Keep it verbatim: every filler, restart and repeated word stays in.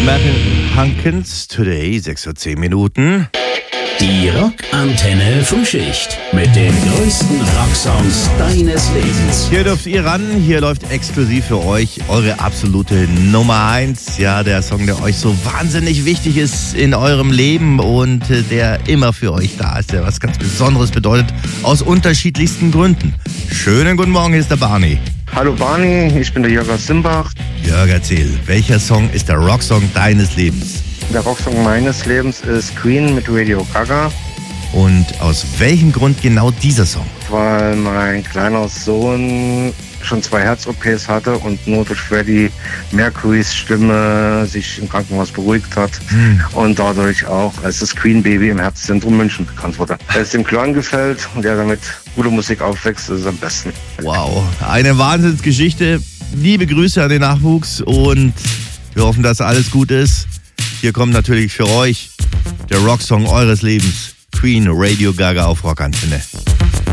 Smashing Pumpkins, today sechs Uhr zehn Minuten. Die Rockantenne Frühschicht mit den größten Rocksongs deines Lebens. Hier dürft ihr ran, hier läuft exklusiv für euch eure absolute Nummer eins. Ja, der Song, der euch so wahnsinnig wichtig ist in eurem Leben und der immer für euch da ist, der was ganz Besonderes bedeutet, aus unterschiedlichsten Gründen. Schönen guten Morgen, hier ist der Barney. Hallo Barney, ich bin der Jörg aus Simbach. Jörg, erzähl, welcher Song ist der Rocksong deines Lebens? Der Rocksong meines Lebens ist Queen mit Radio Gaga. Und aus welchem Grund genau dieser Song? Weil mein kleiner Sohn schon zwei Herz-O Ps hatte und nur durch Freddie Mercurys Stimme sich im Krankenhaus beruhigt hat hm. und dadurch auch als das Queen-Baby im Herzzentrum München bekannt wurde. Wer es dem Clan gefällt und der damit gute Musik aufwächst, ist es am besten. Wow, eine Wahnsinnsgeschichte. Liebe Grüße an den Nachwuchs und wir hoffen, dass alles gut ist. Hier kommt natürlich für euch der Rocksong eures Lebens, Queen, Radio Gaga auf Rockantenne.